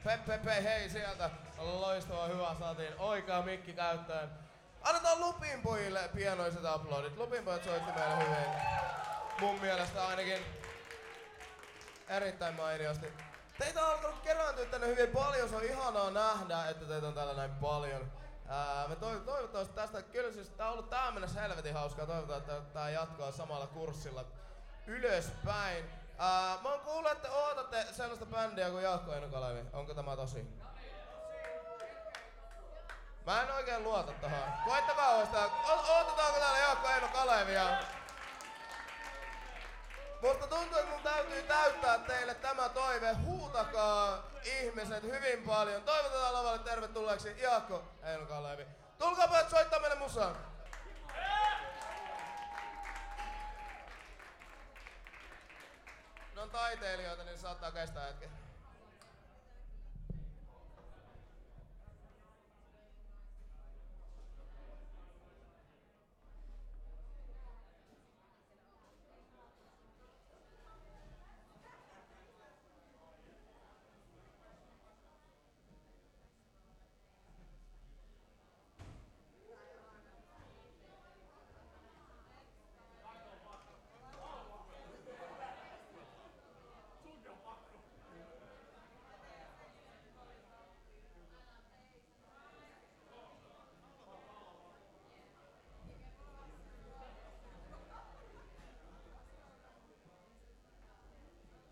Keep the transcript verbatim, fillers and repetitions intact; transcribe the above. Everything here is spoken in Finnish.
Peppe, pe, hei sieltä. Loistava, hyvä, saatiin oikea mikki käyttöön. Annetaan Lupin pojille pienoiset aplodit. Lupin pojat soitti meille hyvin. Mun mielestä ainakin erittäin mainiosti. Teitä on alkanut kerääntyä tänne hyvin paljon. Se on ihanaa nähdä, että teitä on täällä näin paljon. Ää, me toiv- toivottavasti tästä, kyllä siis tää on ollut tähän mennessä helvetin hauskaa. Toivotaan, että tää jatkaa samalla kurssilla ylöspäin. Ää, mä oon kuullut, että ootatte sellaista bändiä kuin Jaakko Eino Kalevi. Onko tämä tosi? Mä en oikein luota tohon. Koittakaa oistaa. O- ootetaanko täällä Jaakko Eino Kalevia? Mutta tuntuu, että mun täytyy täyttää teille tämä toive. Huutakaa ihmiset hyvin paljon. Toivotetaan lavalle tervetulleeksi Jaakko Eino Kalevi. Tulkaa pojat soittaa meille musaa. Ne on taiteilijoita, niin saattaa kestää hetken.